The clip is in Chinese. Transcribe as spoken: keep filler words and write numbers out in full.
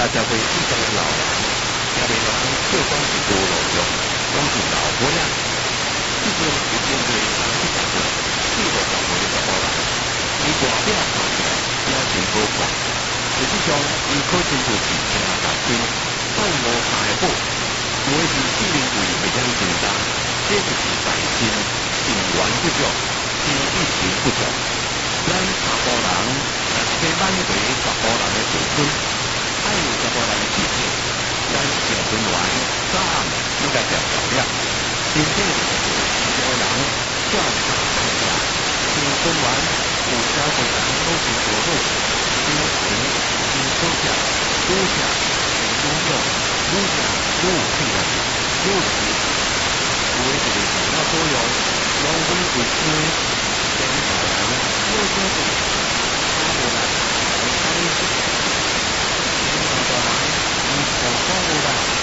才会四十个老人，下面人就讲是无路用，讲是老伙仔。这阵是针对三十岁、四五十岁的查甫人，伊外表看起来也真好看。实际上，伊可真就是正大兵，放无三个宝，无论是智能位或者是紧张，这就是在心情缘不足，心一情不足。咱查甫人若是要挽回查甫人的自尊，爱有查甫人的气质，咱结婚完早暗应该着照料。真正就是有的人照常看下，结婚完有小辈人都是做好，新婚新好食，好食新好用，好食好有气力，好有气势。有的就是想要多用，用分为生，跟大人好相处，他无力来开心。跟大人唔好讲无力。